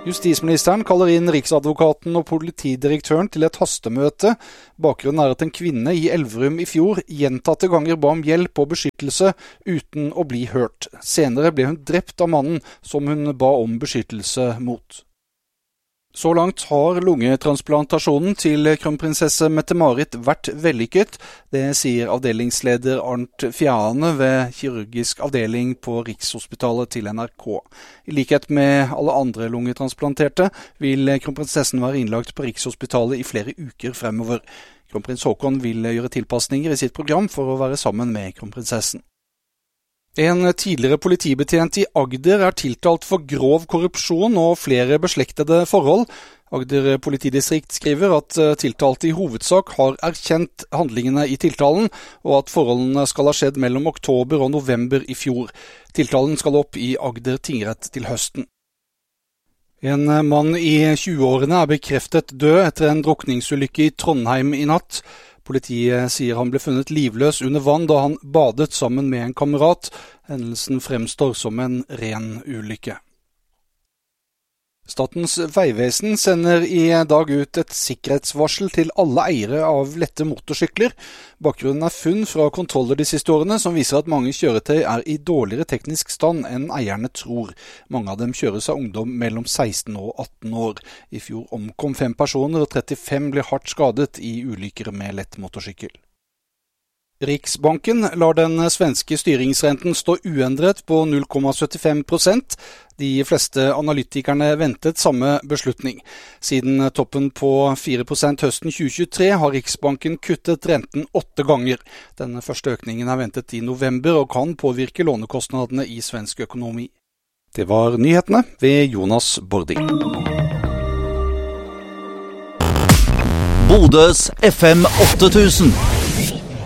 Justisministeren kaller inn Riksadvokaten og politidirektøren til et hastemøte. Bakgrunnen er at en kvinne i Elverum i fjor gjentatte ganger ba om hjelp og beskyttelse uten å bli hørt. Senere ble hun drept av mannen som hun ba om beskyttelse mot. Så langt har lungetransplantasjonen til kronprinsesse Mette-Marit vært vellykket. Det sier avdelingsleder Arnt Fjane ved kirurgisk avdeling på Rikshospitalet til NRK. I likhet med alle andre lungetransplanterte vil kronprinsessen være innlagt på Rikshospitalet i flere uker fremover. Kronprins Haakon vil gjøre tilpasninger i sitt program for å være sammen med kronprinsessen. En tidligere politibetjent i Agder er tiltalt for grov korrupsjon og flere beslektede forhold. Agder politidistrikt skriver at tiltalte i hovedsak har erkjent handlingene i tiltalen, og at forholdene skal ha skjedd mellom oktober og november i fjor. Tiltalen skal opp i Agder tingrett til høsten. En mann i 20-årene er bekreftet død etter en drukningsulykke i Trondheim i natt. Politiet sier han ble funnet livløs under vann da han badet sammen med en kamerat. Hendelsen fremstår som en ren ulykke. Statens vegvesen sender i dag ut et sikkerhetsvarsel til alle eiere av lette motorsykler. Bakgrunnen er funn fra kontroller de siste årene som viser at mange kjøretøy er i dårligere teknisk stand enn eierne tror. Mange av dem kjøres av ungdom mellom 16 og 18 år. I fjor omkom 5 personer og 35 ble hardt skadet i ulykker med lett motorsykkel. Riksbanken lar den svenske styringsrenten stå uendret på 0,75%. De fleste analytikerne ventet samme beslutning. Siden toppen på 4% høsten 2023 har Riksbanken kuttet renten 8 ganger. Den første økningen er ventet i november og kan påvirke lånekostnadene i svensk økonomi. Det var nyhetene ved Jonas Bording. Bodøs FM 8000.